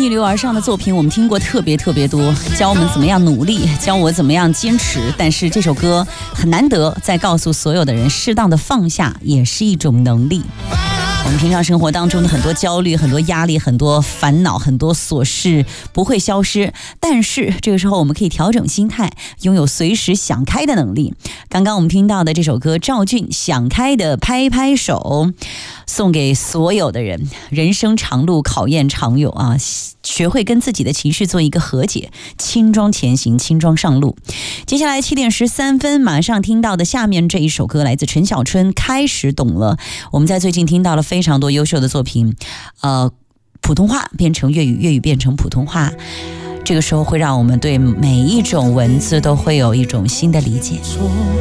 逆流而上的作品我们听过特别多，教我们怎么样努力，教我怎么样坚持。但是这首歌很难得，在告诉所有的人，适当的放下也是一种能力。我们平常生活当中的很多焦虑、很多压力、很多烦恼、很多琐事不会消失，但是这个时候我们可以调整心态，拥有随时想开的能力。刚刚我们听到的这首歌，赵俊想开的拍拍手，送给所有的人。人生长路，考验常有啊，学会跟自己的情绪做一个和解，轻装前行，轻装上路。接下来7点13分，马上听到的下面这一首歌来自陈小春，开始懂了。我们在最近听到了非常多优秀的作品，普通话变成粤语，粤语变成普通话，这个时候会让我们对每一种文字都会有一种新的理解。